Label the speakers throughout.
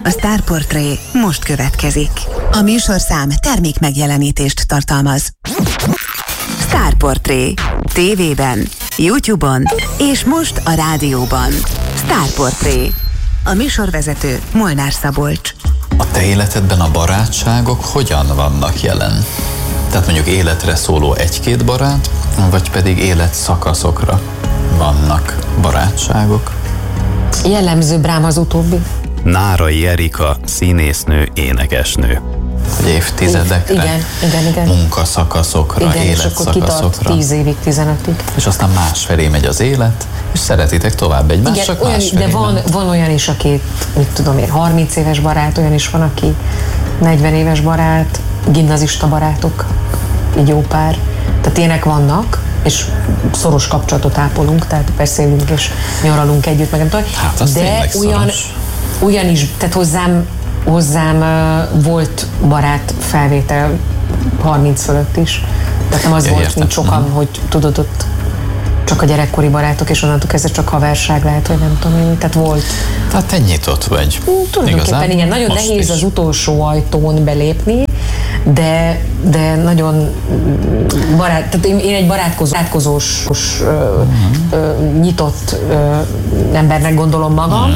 Speaker 1: A Star Portré most következik. A műsorszám termék megjelenítést tartalmaz. Star Portré. TV-ben, YouTube-on és most a rádióban. Star Portré. A műsorvezető Molnár Szabolcs.
Speaker 2: A te életedben a barátságok hogyan vannak jelen? Tehát mondjuk életre szóló egy-két barát, vagy pedig életszakaszokra vannak barátságok?
Speaker 3: Jellemzőbb rám az utóbbi.
Speaker 4: Nárai Erika, színésznő, énekesnő.
Speaker 2: Évtizedekre,
Speaker 3: igen.
Speaker 2: Munkaszakaszokra,
Speaker 3: igen, életszakaszokra. És akkor kitart 10 évig, 15-ig.
Speaker 2: És aztán másfelé megy az élet, és szeretitek tovább egymást,
Speaker 3: igen,
Speaker 2: csak
Speaker 3: olyan,
Speaker 2: másfelé.
Speaker 3: De van olyan is, aki, mit tudom én, 30 éves barát, olyan is van, aki 40 éves barát, gimnazista barátok, így jó pár. Tehát ilyenek vannak, és szoros kapcsolatot ápolunk, tehát beszélünk és nyaralunk együtt, meg nem tudom.
Speaker 2: Hát az
Speaker 3: de olyan is, tehát hozzám volt barát felvétel 30 fölött is. Tehát nem az volt, mint sokan, hogy tudod, ott csak a gyerekkori barátok, és onnantól kezdve csak haverság lehet, vagy nem tudom én. Tehát volt.
Speaker 2: Tehát te nyitott vagy.
Speaker 3: Tulajdonképpen igen, nagyon nehéz az utolsó ajtón belépni, de nagyon tehát én egy barátkozós, nyitott embernek gondolom magam,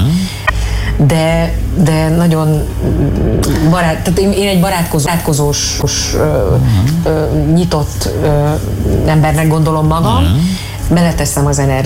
Speaker 3: de nagyon tehát én egy barátkozós, nyitott embernek gondolom magam, beleteszem az energiát.